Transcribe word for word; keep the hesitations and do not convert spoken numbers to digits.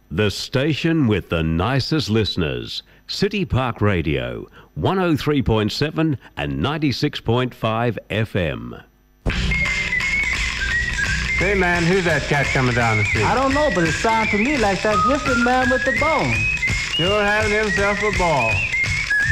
The station with the nicest listeners. City Park Radio, one oh three point seven and ninety-six point five F M. Hey, man, who's that cat coming down the street? I don't know, but it sounds to me like that whipping man with the bone. Sure having himself a ball.